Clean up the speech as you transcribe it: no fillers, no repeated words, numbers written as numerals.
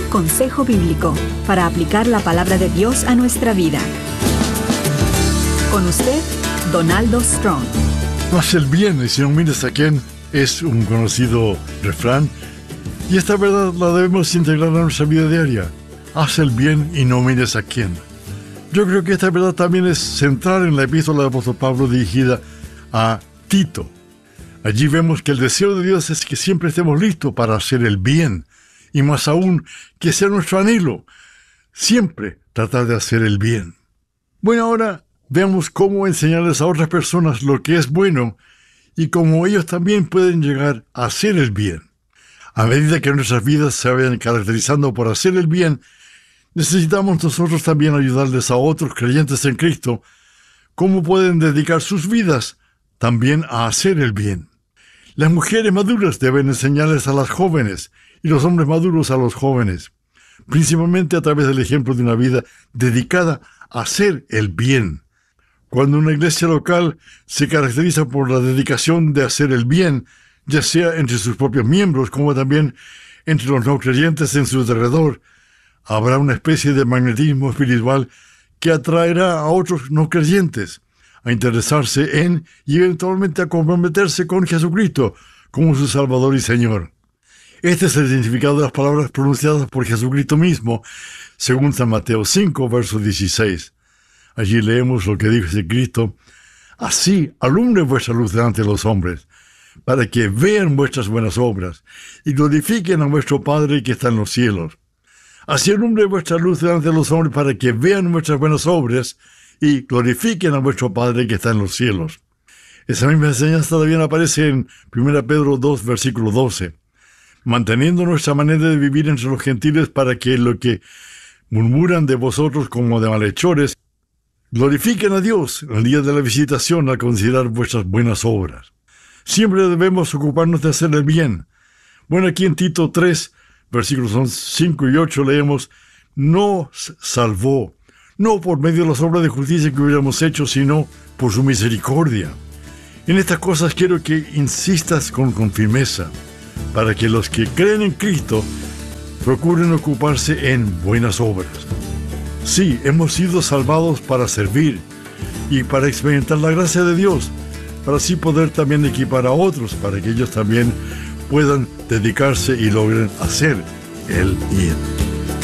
consejo bíblico para aplicar la palabra de Dios a nuestra vida. Con usted, Donaldo Strong. Haz el bien y si no mires a quién es un conocido refrán, y esta verdad la debemos integrar a nuestra vida diaria. Haz el bien y no mires a quién. Yo creo que esta verdad también es central en la epístola del apóstol Pablo dirigida a Tito. Allí vemos que el deseo de Dios es que siempre estemos listos para hacer el bien, y más aún que sea nuestro anhelo, siempre tratar de hacer el bien. Bueno, ahora veamos cómo enseñarles a otras personas lo que es bueno y cómo ellos también pueden llegar a hacer el bien. A medida que nuestras vidas se vayan caracterizando por hacer el bien, necesitamos nosotros también ayudarles a otros creyentes en Cristo cómo pueden dedicar sus vidas también a hacer el bien. Las mujeres maduras deben enseñarles a las jóvenes y los hombres maduros a los jóvenes, principalmente a través del ejemplo de una vida dedicada a hacer el bien. Cuando una iglesia local se caracteriza por la dedicación de hacer el bien, ya sea entre sus propios miembros como también entre los no creyentes en su alrededor, habrá una especie de magnetismo espiritual que atraerá a otros no creyentes a interesarse en y eventualmente a comprometerse con Jesucristo como su Salvador y Señor. Este es el significado de las palabras pronunciadas por Jesucristo mismo, según San Mateo 5, verso 16. Allí leemos lo que dijo Cristo: así alumbre vuestra luz delante de los hombres, para que vean vuestras buenas obras y glorifiquen a vuestro Padre que está en los cielos. Así alumbre vuestra luz delante de los hombres, para que vean vuestras buenas obras y glorifiquen a vuestro Padre que está en los cielos. Esa misma enseñanza también aparece en 1 Pedro 2, versículo 12. Manteniendo nuestra manera de vivir entre los gentiles, para que lo que murmuran de vosotros como de malhechores, glorifiquen a Dios en el día de la visitación al considerar vuestras buenas obras. Siempre debemos ocuparnos de hacer el bien. Bueno, aquí en Tito 3, versículos 5 y 8 leemos: nos salvó, no por medio de las obras de justicia que hubiéramos hecho, sino por su misericordia. En estas cosas quiero que insistas con firmeza, para que los que creen en Cristo procuren ocuparse en buenas obras. Sí, hemos sido salvados para servir y para experimentar la gracia de Dios, para así poder también equipar a otros, para que ellos también puedan dedicarse y logren hacer el bien.